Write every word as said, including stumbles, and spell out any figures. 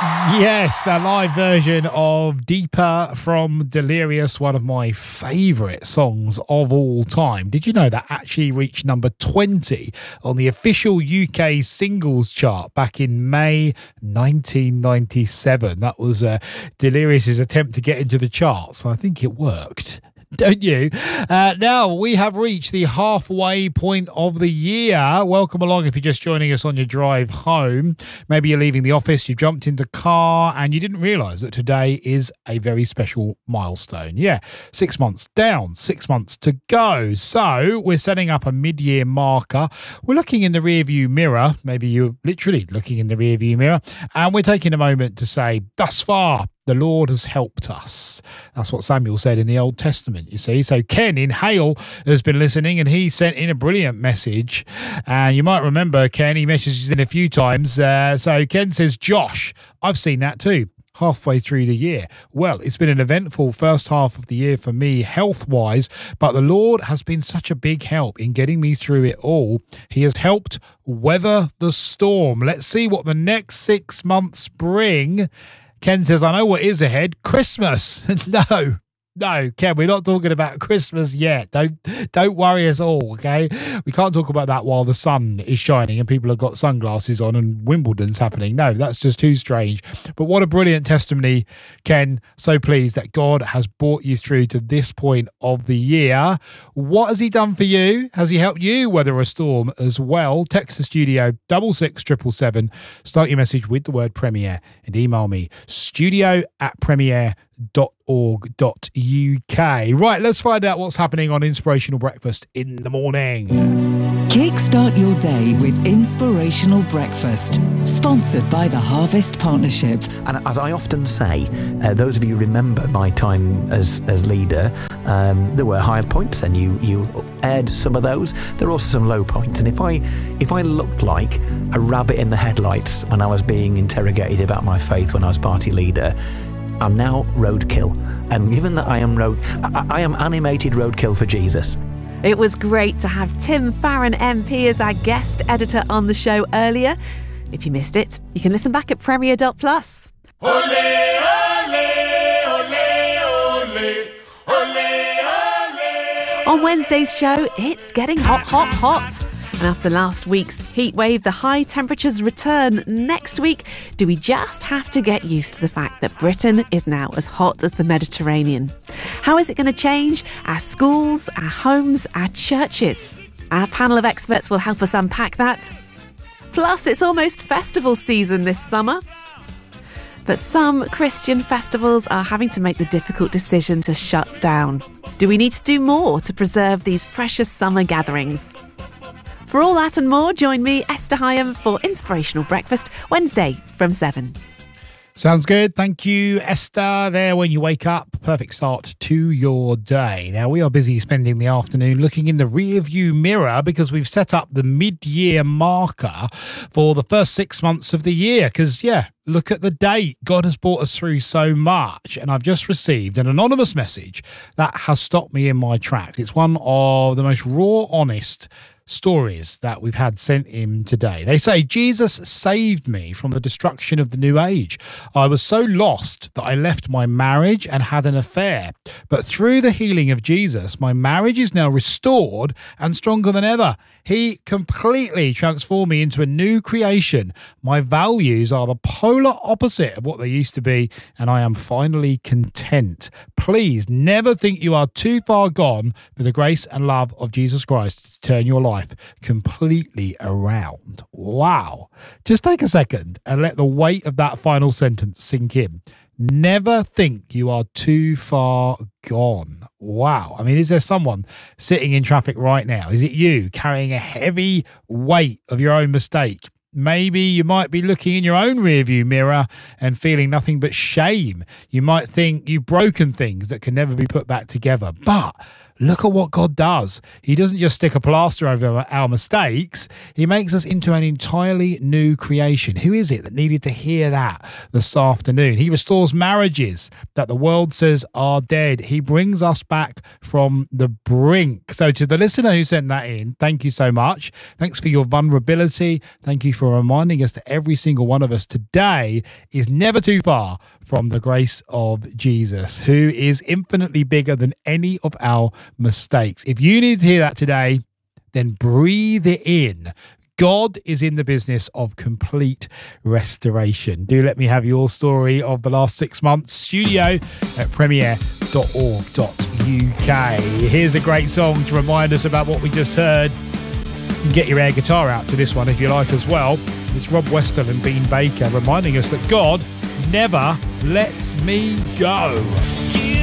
Yes, a live version of Deeper from Delirious, one of my favourite songs of all time. Did you know that actually reached number twenty on the official U K singles chart back in May nineteen ninety-seven? That was uh, Delirious's attempt to get into the charts. I think it worked. Don't you? Uh, now, we have reached the halfway point of the year. Welcome along if you're just joining us on your drive home. Maybe you're leaving the office, you jumped in the car, and you didn't realise that today is a very special milestone. Yeah, six months down, six months to go. So, we're setting up a mid-year marker. We're looking in the rearview mirror. Maybe you're literally looking in the rearview mirror. And we're taking a moment to say, thus far, the Lord has helped us. That's what Samuel said in the Old Testament, you see. So Ken in Hale has been listening, and he sent in a brilliant message. And you might remember Ken, he messages in a few times. Uh, so Ken says, Josh, I've seen that too. Halfway through the year. Well, it's been an eventful first half of the year for me health-wise, but the Lord has been such a big help in getting me through it all. He has helped weather the storm. Let's see what the next six months bring. Ken says, I know what is ahead. Christmas. No, no, Ken, we're not talking about Christmas yet. Don't don't worry us all, okay? We can't talk about that while the sun is shining and people have got sunglasses on and Wimbledon's happening. No, that's just too strange. But what a brilliant testimony, Ken. So pleased that God has brought you through to this point of the year. What has he done for you? Has he helped you weather a storm as well? Text the studio double six triple seven. Start your message with the word Premiere and email me studio at premiere dot org dot U K. Right, let's find out what's happening on Inspirational Breakfast in the morning. Kickstart your day with Inspirational Breakfast, sponsored by the Harvest Partnership. And as I often say, uh, those of you who remember my time as as leader, um, there were high points, and you you aired some of those. There were also some low points. And if I if I looked like a rabbit in the headlights when I was being interrogated about my faith when I was party leader, I'm now roadkill. And given that I am road, I, I am animated roadkill for Jesus. It was great to have Tim Farron M P as our guest editor on the show earlier. If you missed it, you can listen back at premiere dot plus. Ole, ole, ole, ole, ole, ole. On Wednesday's show, it's getting hot, hot, hot. And after last week's heat wave, the high temperatures return next week. Do we just have to get used to the fact that Britain is now as hot as the Mediterranean? How is it going to change our schools, our homes, our churches? Our panel of experts will help us unpack that. Plus, it's almost festival season this summer. But some Christian festivals are having to make the difficult decision to shut down. Do we need to do more to preserve these precious summer gatherings? For all that and more, join me, Esther Hyam, for Inspirational Breakfast, Wednesday from seven. Sounds good. Thank you, Esther. There when you wake up. Perfect start to your day. Now, we are busy spending the afternoon looking in the rearview mirror because we've set up the mid-year marker for the first six months of the year. Because, yeah, look at the date. God has brought us through so much. And I've just received an anonymous message that has stopped me in my tracks. It's one of the most raw, honest stories that we've had sent in today. They say, Jesus saved me from the destruction of the new age. I was so lost that I left my marriage and had an affair. But through the healing of Jesus, my marriage is now restored and stronger than ever. He completely transformed me into a new creation. My values are the polar opposite of what they used to be, and I am finally content. Please never think you are too far gone for the grace and love of Jesus Christ to turn your life completely around. Wow. Just take a second and let the weight of that final sentence sink in. Never think you are too far gone. Wow. I mean, is there someone sitting in traffic right now? Is it you carrying a heavy weight of your own mistake? Maybe you might be looking in your own rearview mirror and feeling nothing but shame. You might think you've broken things that can never be put back together. But Look at what God does. He doesn't just stick a plaster over our mistakes. He makes us into an entirely new creation. Who is it that needed to hear that this afternoon? He restores marriages that the world says are dead. He brings us back from the brink. So to the listener who sent that in, thank you so much. Thanks for your vulnerability. Thank you for reminding us that every single one of us today is never too far from the grace of Jesus, who is infinitely bigger than any of our mistakes. If you need to hear that today, then breathe it in. God is in the business of complete restoration. Do let me have your story of the last six months. Studio at premier dot org dot U K. Here's a great song to remind us about what we just heard. You can get your air guitar out to this one if you like as well. It's Rob Weston and Bean Baker reminding us that God never lets me go. You